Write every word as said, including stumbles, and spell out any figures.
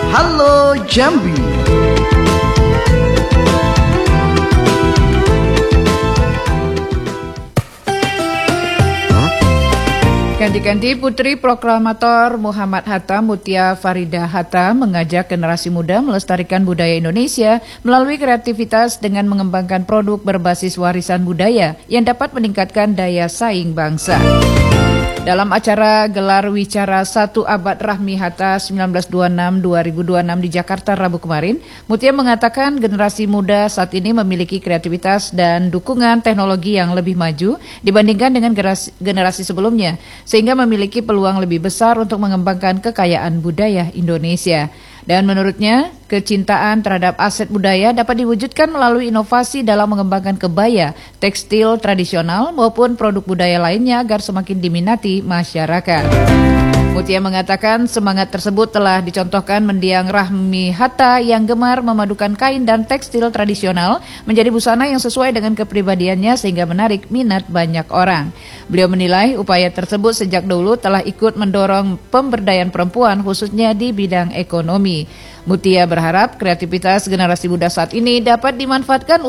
Halo Jambi. Ganti-ganti Putri Proklamator Muhammad Hatta Mutia Farida Hatta mengajak generasi muda melestarikan budaya Indonesia melalui kreativitas dengan mengembangkan produk berbasis warisan budaya yang dapat meningkatkan daya saing bangsa. Dalam acara gelar wicara satu abad Rahmi Hatta seribu sembilan ratus dua puluh enam sampai dua ribu dua puluh enam di Jakarta Rabu kemarin, Mutia mengatakan generasi muda saat ini memiliki kreativitas dan dukungan teknologi yang lebih maju dibandingkan dengan generasi, generasi sebelumnya, sehingga memiliki peluang lebih besar untuk mengembangkan kekayaan budaya Indonesia. Dan menurutnya, kecintaan terhadap aset budaya dapat diwujudkan melalui inovasi dalam mengembangkan kebaya, tekstil tradisional maupun produk budaya lainnya agar semakin diminati masyarakat. Mutia mengatakan semangat tersebut telah dicontohkan mendiang Rahmi Hatta yang gemar memadukan kain dan tekstil tradisional menjadi busana yang sesuai dengan kepribadiannya sehingga menarik minat banyak orang. Beliau menilai upaya tersebut sejak dulu telah ikut mendorong pemberdayaan perempuan khususnya di bidang ekonomi. Mutia berharap kreativitas generasi muda saat ini dapat dimanfaatkan